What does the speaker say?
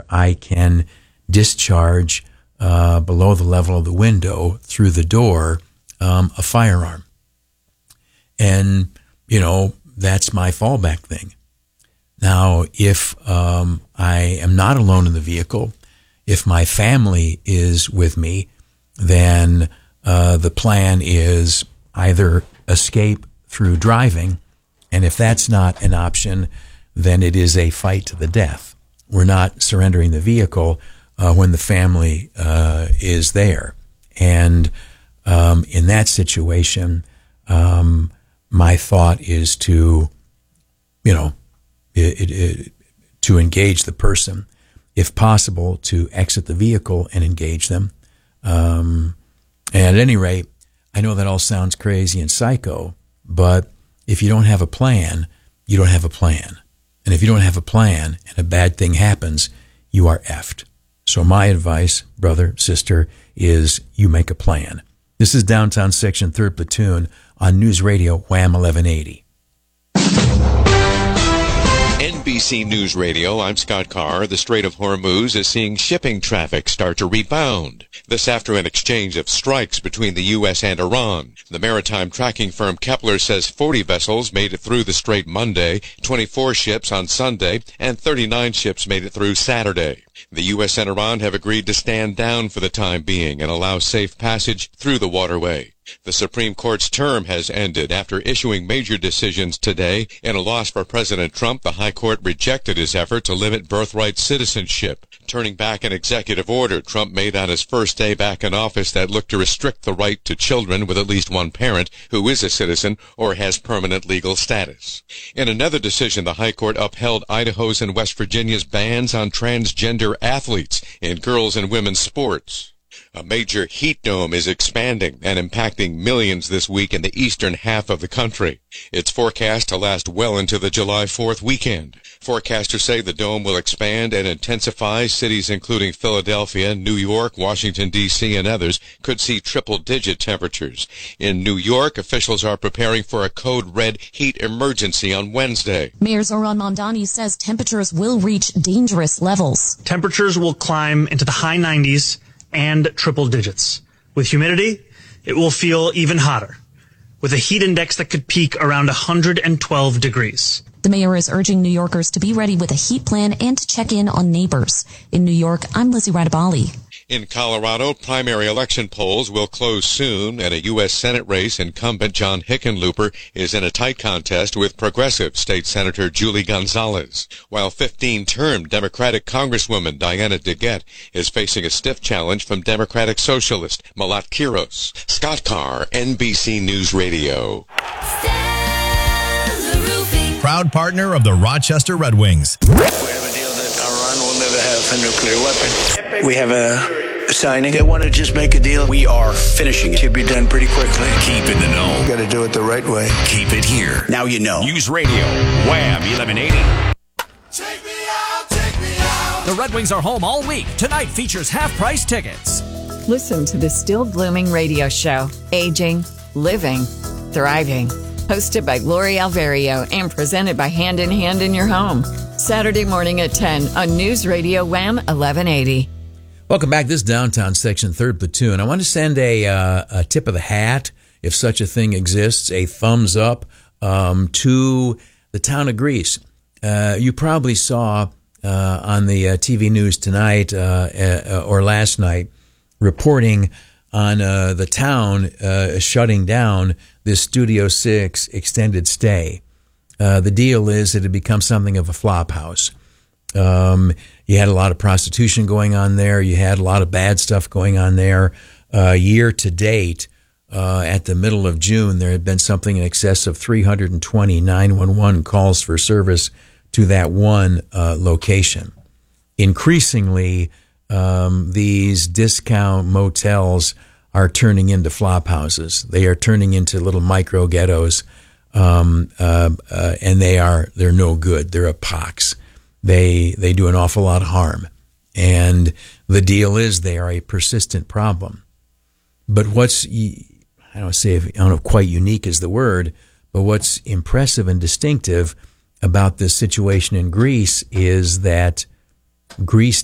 where I can discharge below the level of the window through the door a firearm. And, that's my fallback thing. Now, if I am not alone in the vehicle, if my family is with me, then the plan is either escape through driving, and if that's not an option, then it is a fight to the death. We're not surrendering the vehicle when the family is there. And in that situation, my thought is to, to engage the person, if possible, to exit the vehicle and engage them. And at any rate, I know that all sounds crazy and psycho, but if you don't have a plan, you don't have a plan. And if you don't have a plan and a bad thing happens, you are effed. So my advice, brother, sister, is you make a plan. This is Downtown Section 3rd Platoon on News Radio Wham 1180. NBC News Radio, I'm Scott Carr. The Strait of Hormuz is seeing shipping traffic start to rebound. This after an exchange of strikes between the U.S. and Iran. The maritime tracking firm Kepler says 40 vessels made it through the strait Monday, 24 ships on Sunday, and 39 ships made it through Saturday. The U.S. and Iran have agreed to stand down for the time being and allow safe passage through the waterway. The Supreme Court's term has ended after issuing major decisions today. In a loss for President Trump, the High Court rejected his effort to limit birthright citizenship, turning back an executive order Trump made on his first day back in office that looked to restrict the right to children with at least one parent who is a citizen or has permanent legal status. In another decision, the High Court upheld Idaho's and West Virginia's bans on transgender athletes in girls' and women's sports. A major heat dome is expanding and impacting millions this week in the eastern half of the country. It's forecast to last well into the July 4th weekend. Forecasters say the dome will expand and intensify. Cities including Philadelphia, New York, Washington, D.C., and others could see triple-digit temperatures. In New York, officials are preparing for a code red heat emergency on Wednesday. Mayor Zoran Mondani says temperatures will reach dangerous levels. Temperatures will climb into the high 90s and triple digits. With humidity, it will feel even hotter, with a heat index that could peak around 112 degrees. The mayor is urging New Yorkers to be ready with a heat plan and to check in on neighbors. In New York, I'm Lizzie Radabali. In Colorado, primary election polls will close soon, and a U.S. Senate race incumbent John Hickenlooper is in a tight contest with progressive State Senator Julie Gonzalez, while 15-term Democratic Congresswoman Diana DeGette is facing a stiff challenge from Democratic Socialist Malat Quiros. Scott Carr, NBC News Radio. Proud partner of the Rochester Red Wings. We have a deal that Iran will never have a nuclear weapon. We have a signing. They want to just make a deal. We are finishing it. Should be done pretty quickly. Keep in the know. You got to do it the right way. Keep it here. Now you know. News Radio, Wham 1180. Take me out, take me out. The Red Wings are home all week. Tonight features half-price tickets. Listen to the Still Blooming radio show, Aging, Living, Thriving. Hosted by Lori Alverio and presented by Hand in Hand in Your Home. Saturday morning at 10 on News Radio Wham 1180. Welcome back. This is Downtown Section 3rd Platoon. I want to send a tip of the hat, if such a thing exists, a thumbs up to the town of Greece. You probably saw on the TV news tonight or last night reporting on the town shutting down this Studio 6 extended stay. The deal is it had become something of a flop house. You had a lot of prostitution going on there. You had a lot of bad stuff going on there. Year to date, at the middle of June, there had been something in excess of 320 911 calls for service to that one location. Increasingly, these discount motels are turning into flop houses. They are turning into little micro ghettos, and they're no good. They're a pox. They do an awful lot of harm, and the deal is they are a persistent problem. But what's I don't know if quite unique is the word, but what's impressive and distinctive about this situation in Greece is that Greece